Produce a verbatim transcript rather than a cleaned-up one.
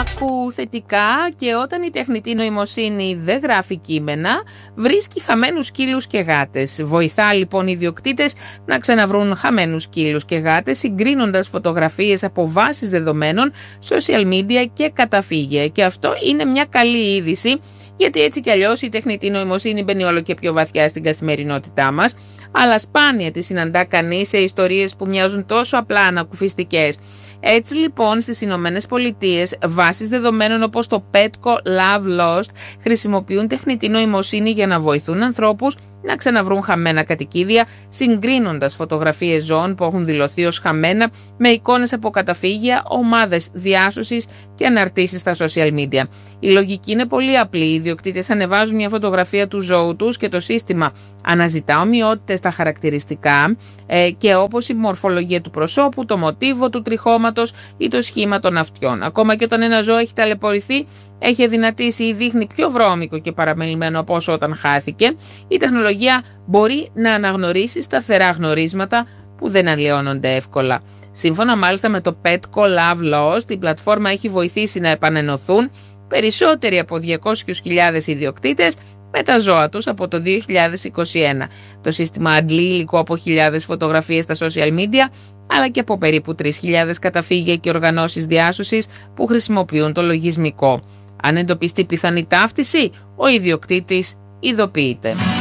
Άκου θετικά και όταν η τεχνητή νοημοσύνη δεν γράφει κείμενα, βρίσκει χαμένους σκύλους και γάτες. Βοηθά λοιπόν οι ιδιοκτήτες να ξαναβρούν χαμένους σκύλους και γάτες, συγκρίνοντας φωτογραφίες από βάσεις δεδομένων, social media και καταφύγια. Και αυτό είναι μια καλή είδηση, γιατί έτσι κι αλλιώς η τεχνητή νοημοσύνη μπαίνει όλο και πιο βαθιά στην καθημερινότητά μας, αλλά σπάνια τη συναντά κανείς σε ιστορίες που μοιάζουν τόσο απλά ανακουφιστικές. Έτσι λοιπόν στις Ηνωμένες Πολιτείες βάσεις δεδομένων όπως το Petco Love Lost χρησιμοποιούν τεχνητή νοημοσύνη για να βοηθούν ανθρώπους να ξαναβρούν χαμένα κατοικίδια, συγκρίνοντας φωτογραφίες ζώων που έχουν δηλωθεί ως χαμένα με εικόνες από καταφύγια, ομάδες διάσωσης και αναρτήσεις στα social media. Η λογική είναι πολύ απλή. Οι ιδιοκτήτες ανεβάζουν μια φωτογραφία του ζώου τους και το σύστημα αναζητά ομοιότητες στα χαρακτηριστικά ε, και όπως η μορφολογία του προσώπου, το μοτίβο του τριχώματος ή το σχήμα των αυτιών. Ακόμα και όταν ένα ζώο έχει ταλαιπωρηθεί, έχει αδυνατήσει ή δείχνει πιο βρώμικο και παραμελημένο από όσο όταν χάθηκε, η τεχνολογία μπορεί να αναγνωρίσει σταθερά γνωρίσματα που δεν αλλοιώνονται εύκολα. Σύμφωνα μάλιστα με το Petco Love Lost, η πλατφόρμα έχει βοηθήσει να επανενωθούν περισσότεροι από διακόσιες χιλιάδες ιδιοκτήτες με τα ζώα τους από το δύο χιλιάδες είκοσι ένα. Το σύστημα αντλεί υλικό από χιλιάδες φωτογραφίες στα social media, αλλά και από περίπου τρεις χιλιάδες καταφύγια και οργανώσεις διάσωσης που χρησιμοποιούν το λογισμικό. Αν εντοπιστεί πιθανή ταύτιση, ο ιδιοκτήτης ειδοποιείται.